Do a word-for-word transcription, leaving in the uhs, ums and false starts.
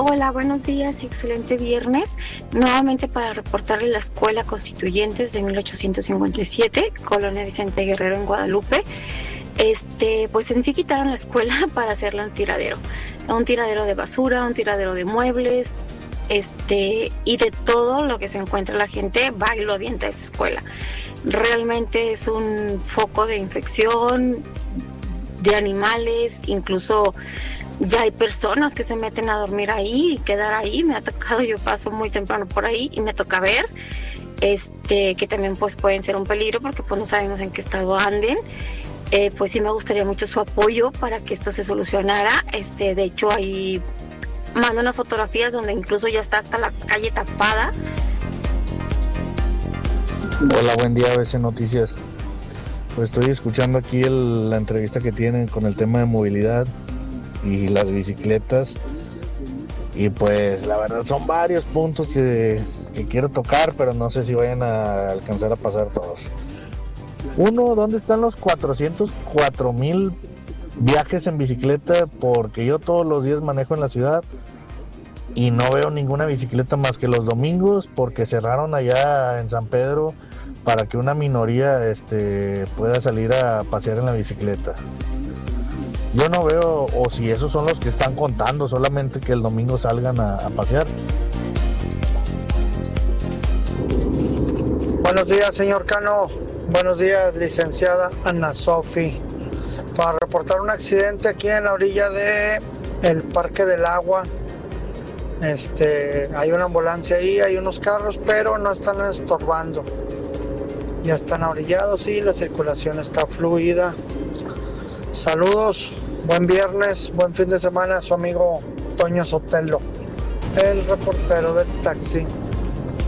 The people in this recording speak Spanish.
Hola, buenos días y excelente viernes. Nuevamente para reportarle la Escuela Constituyentes de mil ochocientos cincuenta y siete, Colonia Vicente Guerrero en Guadalupe. Este, pues en sí quitaron la escuela para hacerla un tiradero. Un tiradero de basura, un tiradero de muebles, este, y de todo lo que se encuentra la gente va y lo avienta a esa escuela. Realmente es un foco de infección de animales, incluso ya hay personas que se meten a dormir ahí y quedar ahí. Me ha tocado, yo paso muy temprano por ahí y me toca ver este, que también pues pueden ser un peligro porque pues no sabemos en qué estado anden. Eh, pues sí me gustaría mucho su apoyo para que esto se solucionara. Este, de hecho ahí mando unas fotografías donde incluso ya está hasta la calle tapada. Hola, buen día, A B C Noticias. Pues estoy escuchando aquí el, la entrevista que tienen con el tema de movilidad y las bicicletas, y pues la verdad son varios puntos que, que quiero tocar, pero no sé si vayan a alcanzar a pasar todos. Uno, ¿dónde están los cuatrocientos cuatro mil viajes en bicicleta? Porque yo todos los días manejo en la ciudad y no veo ninguna bicicleta más que los domingos, porque cerraron allá en San Pedro para que una minoría este, pueda salir a pasear en la bicicleta. Yo no veo, o si esos son los que están contando, solamente que el domingo salgan a, a pasear. Buenos días, señor Cano. Buenos días, licenciada Ana Sofi. Para reportar un accidente aquí en la orilla de el Parque del Agua. Este, hay una ambulancia ahí, hay unos carros, pero no están estorbando. Ya están orillados y la circulación está fluida. Saludos, buen viernes, buen fin de semana, su amigo Toño Sotelo, el reportero del taxi.